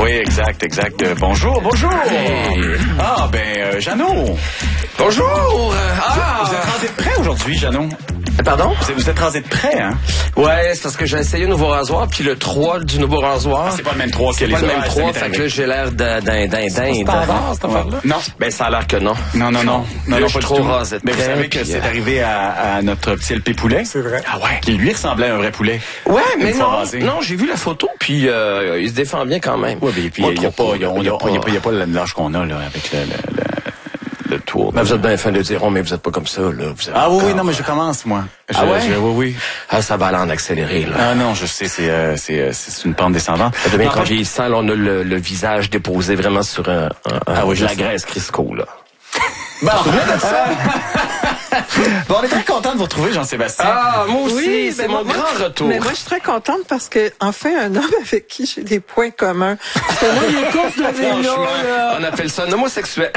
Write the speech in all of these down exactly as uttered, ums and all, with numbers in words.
Oui, exact, exact. Euh, bonjour, bonjour. Hey. Ah, ben, euh, Jeannot. Bonjour. Ah. Vous, vous êtes rasé de près aujourd'hui, Jeannot? Pardon? Vous êtes, vous êtes rasé de près, hein? Ouais, c'est parce que j'ai essayé un nouveau rasoir, puis le trois du nouveau rasoir. Ah, c'est pas le même trois que les les autres. C'est pas le même ah, trois, fait que là, j'ai l'air d'un, d'un, d'un, d'un. C'est standard, cette affaire-là? Non. Ben, ça a l'air que non. Non, non, non. Non, non, non, je suis trop rasé de près. Mais vous savez que c'est arrivé à, à notre petit L P poulet? C'est vrai. Ah ouais? Qui lui ressemblait à un vrai poulet. Ouais, mais non. Rasé. Non, j'ai vu la photo, puis euh, il se défend bien quand même. Ouais, puis il n'y a pas, il y a, il y a, il y a, il y a pas le l'âge qu'on a, là, avec le, le, le le tour. Mais vous êtes bien fin de dire, oh, mais vous êtes pas comme ça, là. Vous ah oui, encore... oui, non, mais je commence, moi. Je, ah ouais? Je, oui, oui. Ah, ça va aller en accéléré, là. Ah non, je sais, c'est, euh, c'est, c'est une pente descendante. Ça devient quand vieillissant, là, on a le, le visage déposé vraiment sur un, un, ah oui, de la graisse Crisco, là. Bon, ça. Bon, on est très content de vous retrouver, Jean-Sébastien. Ah, moi aussi, oui, c'est ben mon moi, grand retour. Mais moi, je suis très contente parce que, enfin, un homme avec qui j'ai des points communs. Parce que moi, les courses de vélo, là... On appelle ça un homosexuel.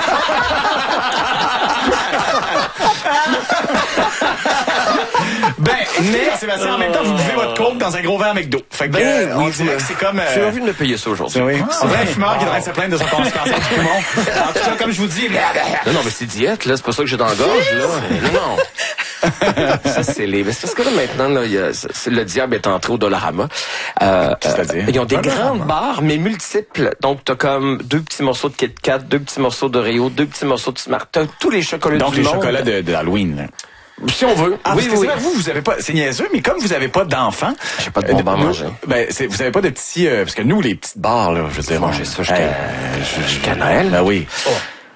Ben, mais, Sébastien, en même temps, vous buvez votre coke dans un gros verre McDo. Fait que, ben, euh, oui, on dirait que c'est comme... Euh... J'ai envie de me payer ça aujourd'hui. Oui. C'est vrai, un fumeur qui devrait se plaindre de son cancer du poumon. En tout cas, comme je vous dis... Non, non, mais c'est diète, là. C'est pas ça que j'ai dans la gorge, là. Non, non. Ça, c'est les... Mais c'est parce que là, maintenant, là, il y a... c'est... le diable est entré au Dollarama. Euh, C'est-à-dire? Ils ont des grandes barres, mais multiples. Donc, t'as comme deux petits morceaux de Kit Kat, deux petits morceaux d'Oreo, deux petits morceaux de Smart. T'as tous les chocolats Donc, du les monde. Donc, les chocolats de, de Halloween, là. Si on veut. Ah, oui, oui, oui. Vrai, vous, vous avez pas, c'est niaiseux, mais comme vous avez pas d'enfants. J'ai pas de bonbons à manger. Ben, c'est, vous avez pas de petits, euh, parce que nous, les petites barres, là, je veux dire. Manger ça jusqu'à, euh, jusqu'à Noël. Ben oui. Oh.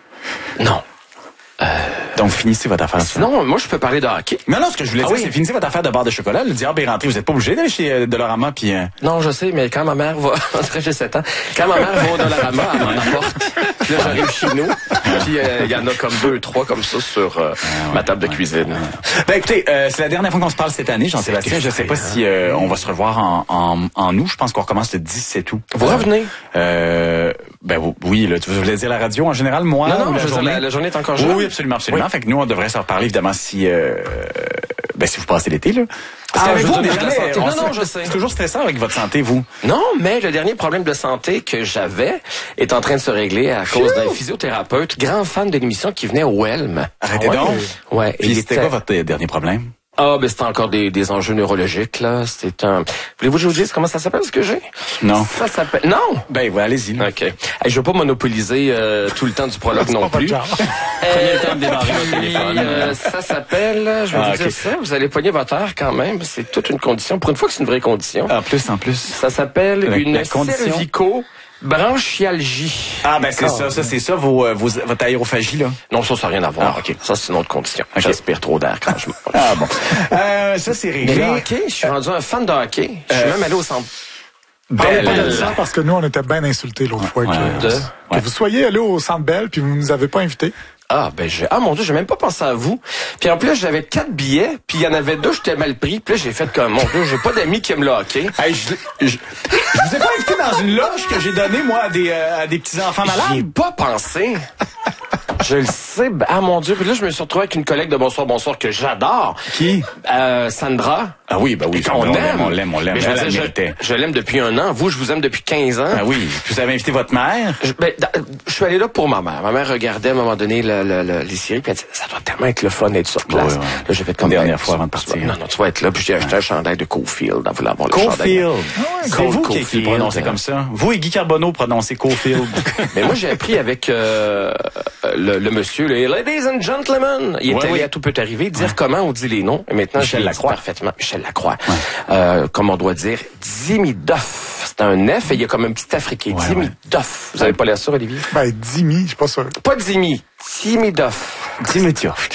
Non. Euh... Donc, finissez votre affaire. Sinon, moi, je peux parler de hockey. Non, non, ce que je voulais ah, dire, oui. c'est finissez votre affaire de barre de chocolat. Le diable est rentré. Vous êtes pas obligé d'aller chez euh, Dollarama, puis... Euh... Non, je sais, mais quand ma mère va... j'ai sept ans. Quand ma mère va au Dollarama, elle m'en apporte. Puis là, j'arrive chez nous. Puis il euh, y en a comme deux, trois comme ça sur euh, ah, ouais, ma table de ouais, cuisine. Ouais. Ben, écoutez, euh, c'est la dernière fois qu'on se parle cette année, Jean-Sébastien. Je sais pas si euh, on va se revoir en, en, en août. Je pense qu'on recommence le dix-sept août. Vous revenez? Euh... Ben oui, là, tu voulais dire la radio en général, moi? Non, non, la je journée? la, la journée est encore jeune. Oui, absolument, absolument. Oui. Fait que nous, on devrait se reparler, évidemment, si, euh, ben, si vous passez l'été, là. Parce ah, qu'avec vous, on est jamais, on non, non, je sais. C'est toujours stressant avec votre santé, vous. Non, mais le dernier problème de santé que j'avais est en train de se régler à cause d'un physiothérapeute, grand fan de l'émission qui venait au Helm. Arrêtez ah, ouais. donc. Ouais. Puis c'était quoi votre dernier problème? Ah, ben, c'est encore des, des enjeux neurologiques, là. C'est un... Voulez-vous que je vous dise comment ça s'appelle, ce que j'ai? Non. Ça s'appelle... Non! Ben, ouais, allez-y. OK. Hey, je veux pas monopoliser euh, tout le temps du prologue non plus. Euh, Prenez le temps de démarrer votre téléphone. Euh, ça s'appelle... Je vais ah, vous okay. dire ça. Vous allez pogner votre heure quand même. C'est toute une condition. Pour une fois que c'est une vraie condition. En plus, en plus. Ça s'appelle la, une la cervico... Branchialgie. Ah, ben c'est oh. ça, ça c'est ça, vos, vos, votre aérophagie, là? Non, ça, ça n'a rien à voir. Ah, OK. Ça, c'est une autre condition. Okay. J'aspire trop d'air quand je mange. Ah, bon. Euh, ça, c'est réglé. Mais le hockey, je suis rendu un fan de hockey. Je suis euh... même allé au centre. Belle. Pas de ça parce que nous, on était bien insultés l'autre fois. Ouais, que, de... que ouais. vous soyez allés au Centre Bell puis vous nous avez pas invités. Ah, ben, j'ai, ah, mon Dieu, j'ai même pas pensé à vous. Puis en plus, j'avais quatre billets, puis il y en avait deux, j'étais mal pris. Puis là, j'ai fait comme, mon Dieu, j'ai pas d'amis qui aiment le hockey. Hey, je, je, je vous ai pas invité dans une loge que j'ai donnée, moi, à des, euh, à des petits-enfants malades? J'y ai pas pensé. Je le sais. Ah, mon Dieu. Puis là, je me suis retrouvé avec une collègue de Bonsoir, Bonsoir que j'adore. Qui? Euh, Sandra. Ah oui, ben oui. On, on l'aime. On l'aime, on l'aime. Je, dire, je, je l'aime depuis un an. Vous, je vous aime depuis quinze ans. Ah oui. Puis vous avez invité votre mère? Je, ben, je suis allé là pour ma mère. Ma mère regardait à un moment donné le, le, le, les séries, puis elle dit, ça doit tellement être le fun d'être sur place. Oui, oui. Là, j'ai fait comme une dernière ben, fois avant de partir. Non, non, tu vas être là. Puis j'ai acheté un chandail de Cofield. Vous l'avoir le chandail. Cofield. C'est vous qui, qui le prononcez comme ça. Vous et Guy Carbonneau prononcez Cofield. Mais moi, j'ai appris avec euh, le, le monsieur, le Ladies and Gentlemen. Il est ouais, allé oui. à Tout peut arriver, dire ouais. comment on dit les noms. Et maintenant, Michel Lacroix. Parfaitement. Michel Lacroix. Ouais. Euh, comme on doit dire, Dimidoff. C'est un F et il y a comme un petit africain. Ouais, Dimidoff. Ouais. Vous avez pas l'air sûr, Olivier? Ben, Dimi, je suis pas sûr. Pas Dimi. Dimidoff. Dimidoff.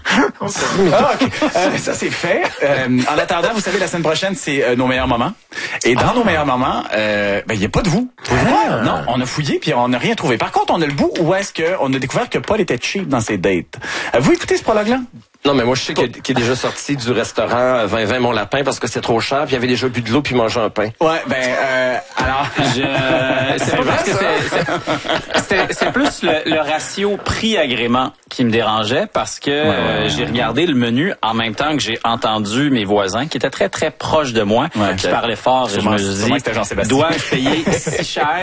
Ah, okay. euh, ça, c'est fait. Euh, en attendant, vous savez, la semaine prochaine, c'est euh, nos meilleurs moments. Et dans ah. nos meilleurs moments, euh, ben, il n'y a pas de vous. Ah. Non, on a fouillé puis on n'a rien trouvé. Par contre, on a le bout où est-ce qu'on a découvert que Paul était cheap dans ses dates. Avez-vous écouté ce prologue-là? Non, mais moi, je sais qu'il est déjà sorti du restaurant vingt vingt Mon Lapin parce que c'était trop cher, puis il avait déjà bu de l'eau puis mangé un pain. Ouais, ben, euh, alors... Je... C'est pas parce que c'est... C'est plus le, le ratio prix-agrément qui me dérangeait parce que ouais, ouais, ouais, j'ai regardé le menu en même temps que j'ai entendu mes voisins qui étaient très, très proches de moi, ouais, qui parlaient fort et je me suis dit, dois-je payer si cher?